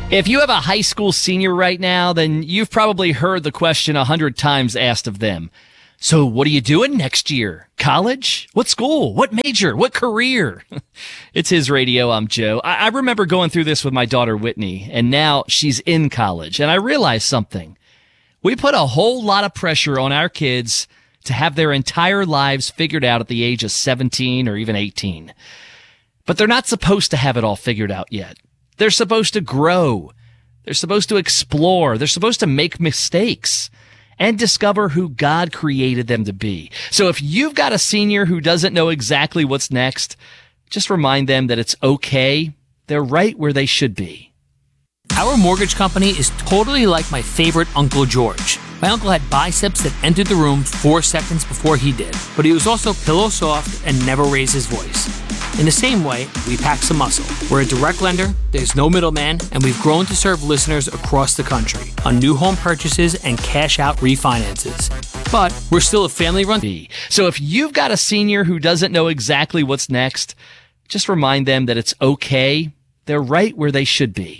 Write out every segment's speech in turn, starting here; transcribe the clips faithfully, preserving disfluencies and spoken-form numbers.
If you have a high school senior right now, then you've probably heard the question a hundred times asked of them. So what are you doing next year? College? What school? What major? What career? It's His Radio. I'm Joe. I-, I remember going through this with my daughter, Whitney, and now she's in college. And I realized something. We put a whole lot of pressure on our kids to have their entire lives figured out at the age of seventeen or even eighteen. But they're not supposed to have it all figured out yet. They're supposed to grow. They're supposed to explore. They're supposed to make mistakes and discover who God created them to be. So if you've got a senior who doesn't know exactly what's next, just remind them that it's okay. They're right where they should be. Our mortgage company is totally like my favorite Uncle George. My uncle had biceps that entered the room four seconds before he did, but he was also pillow soft and never raised his voice. In the same way, we pack some muscle. We're a direct lender, there's no middleman, and we've grown to serve listeners across the country on new home purchases and cash-out refinances. But we're still a family-run. So if you've got a senior who doesn't know exactly what's next, just remind them that it's okay. They're right where they should be.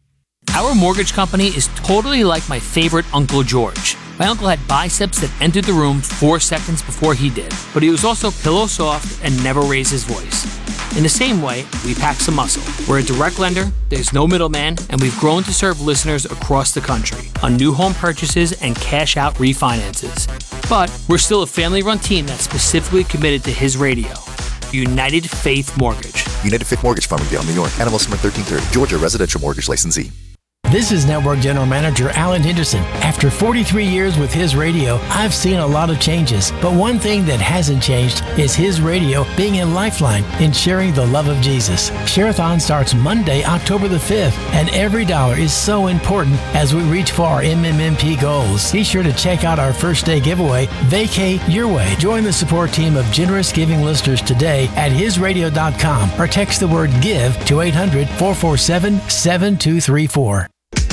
Our mortgage company is totally like my favorite Uncle George. My uncle had biceps that entered the room four seconds before he did, but he was also pillow soft and never raised his voice. In the same way, we pack some muscle. We're a direct lender, there's no middleman, and we've grown to serve listeners across the country on new home purchases and cash-out refinances. But we're still a family-run team that's specifically committed to His Radio. United Faith Mortgage. United Faith Mortgage, Farmingdale, New York. Animal number thirteen thirty. Georgia Residential Mortgage Licensee. This is Network General Manager Alan Henderson. After forty-three years with His Radio, I've seen a lot of changes, but one thing that hasn't changed is His Radio being a lifeline in sharing the love of Jesus. Share-a-thon starts Monday, October the fifth, and every dollar is so important as we reach for our M M M P goals. Be sure to check out our first day giveaway, Vacate Your Way. Join the support team of generous giving listeners today at his radio dot com or text the word GIVE to eight hundred, four four seven, seven two three four.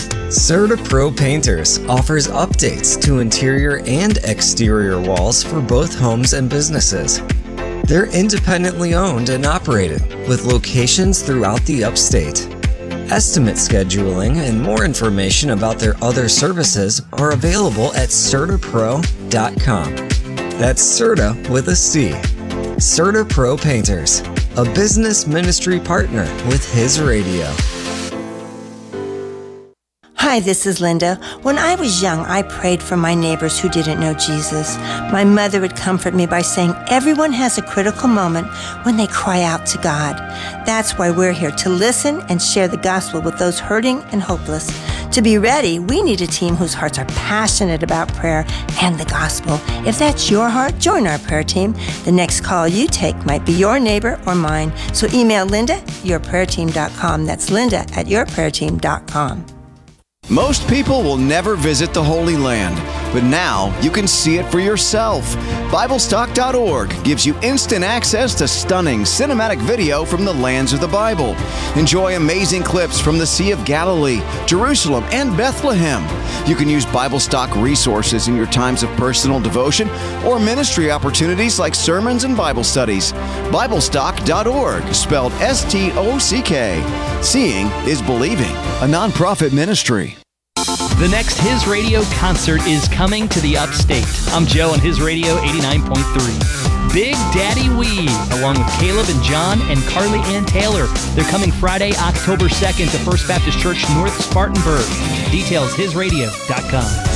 CertaPro Painters offers updates to interior and exterior walls for both homes and businesses. They're independently owned and operated with locations throughout the upstate. Estimate scheduling and more information about their other services are available at certa pro dot com. That's Certa with a C. CertaPro Painters, a business ministry partner with His Radio. Hi, this is Linda. When I was young, I prayed for my neighbors who didn't know Jesus. My mother would comfort me by saying everyone has a critical moment when they cry out to God. That's why we're here, to listen and share the gospel with those hurting and hopeless. To be ready, we need a team whose hearts are passionate about prayer and the gospel. If that's your heart, join our prayer team. The next call you take might be your neighbor or mine. So email Linda at your prayer team dot com. That's Linda at your prayer team dot com. Most people will never visit the Holy Land, but now you can see it for yourself. Bible Stock dot org gives you instant access to stunning cinematic video from the lands of the Bible. Enjoy amazing clips from the Sea of Galilee, Jerusalem, and Bethlehem. You can use BibleStock resources in your times of personal devotion or ministry opportunities like sermons and Bible studies. Bible Stock dot org, spelled S T O C K. Seeing is believing, a nonprofit ministry. The next His Radio concert is coming to the upstate. I'm Joe on His Radio eighty-nine point three. Big Daddy Wee, along with Caleb and John and Carly Ann Taylor. They're coming Friday, October second to First Baptist Church, North Spartanburg. Details, his radio dot com.